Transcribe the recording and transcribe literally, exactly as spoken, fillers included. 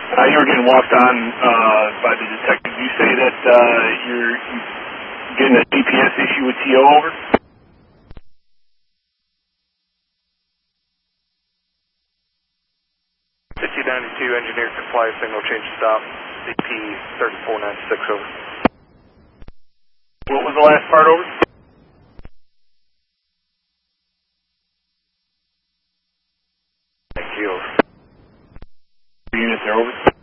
Uh, you were getting walked on uh, by the detective. You say that uh, you're getting a G P S issue with T O over? fifty ninety-two, engineer can fly, signal change stop, C P thirty-four ninety-six over. What was the last part over? Thank you, over. The units are over?